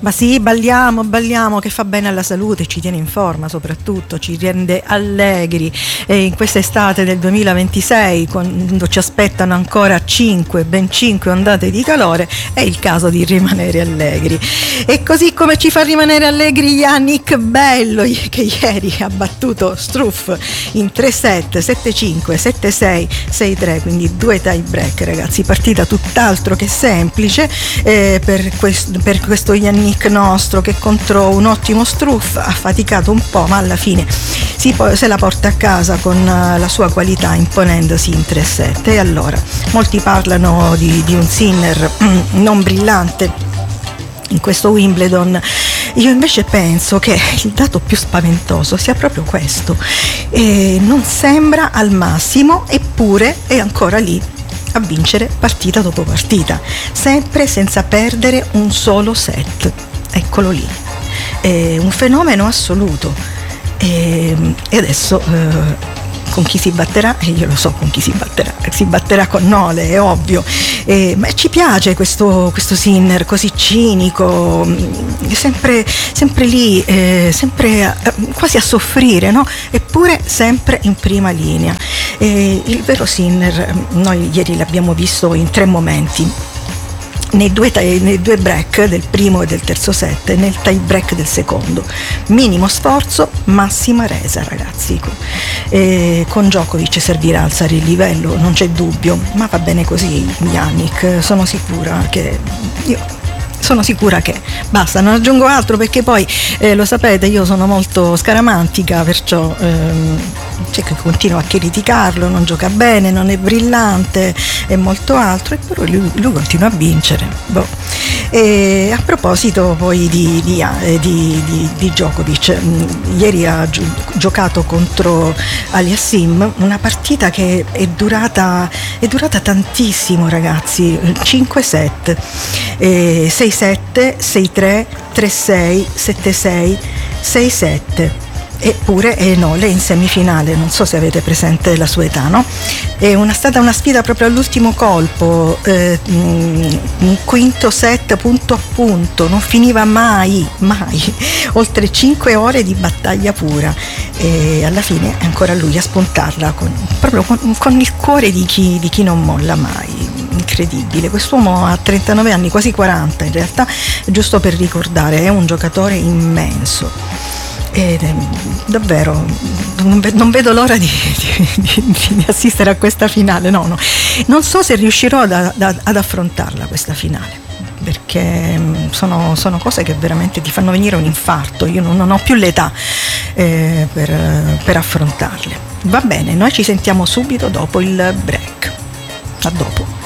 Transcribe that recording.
Ma sì, balliamo, che fa bene alla salute, ci tiene in forma, soprattutto ci rende allegri. E in questa estate del 2026, quando ci aspettano ancora ben 5 ondate di calore, è il caso di rimanere allegri. E così come ci fa rimanere allegri Yannick Bello, che ieri ha battuto Struff in 3-7, 7-5, 7-6, 6-3, quindi 2 tie break, ragazzi, partita tutt'altro che semplice per questo Yannick nostro, che contro un ottimo Struff ha faticato un po', ma alla fine se la porta a casa con la sua qualità, imponendosi in 3-7. E allora molti parlano di un Sinner non brillante in questo Wimbledon. Io invece penso che il dato più spaventoso sia proprio questo: non sembra al massimo, eppure è ancora lì a vincere partita dopo partita, sempre senza perdere un solo set. Eccolo lì, è un fenomeno assoluto. E adesso con chi si batterà? Io lo so con chi si batterà con Nole, è ovvio. Ma ci piace questo Sinner così cinico, sempre lì, sempre quasi a soffrire, no? Eppure sempre in prima linea. Il vero Sinner, noi ieri l'abbiamo visto in 3 momenti. Nei due break del primo e del terzo set e nel tie break del secondo. Minimo sforzo, massima resa, ragazzi. Con Djokovic servirà a alzare il livello, non c'è dubbio, ma va bene così Yannick, sono sicura che basta, non aggiungo altro, perché poi lo sapete, io sono molto scaramantica, perciò c'è che continua a criticarlo, non gioca bene, non è brillante e molto altro, e però lui continua a vincere. E a proposito poi di Djokovic, ieri ha giocato contro Aliassim, una partita che è durata tantissimo, ragazzi, 5 set, 6-7, 6-3, 3-6, 7-6, 6-7. Eppure Nole in semifinale, non so se avete presente la sua età, no? È stata una sfida proprio all'ultimo colpo, un quinto set punto a punto, non finiva mai, oltre 5 ore di battaglia pura, e alla fine è ancora lui a spuntarla proprio con il cuore di chi non molla mai. Incredibile, quest'uomo ha 39 anni, quasi 40 in realtà, giusto per ricordare, è un giocatore immenso. Davvero non vedo l'ora di assistere a questa finale. No, non so se riuscirò ad affrontarla questa finale, perché sono cose che veramente ti fanno venire un infarto. Io non ho più l'età per affrontarle. Va bene, noi ci sentiamo subito dopo il break. A dopo.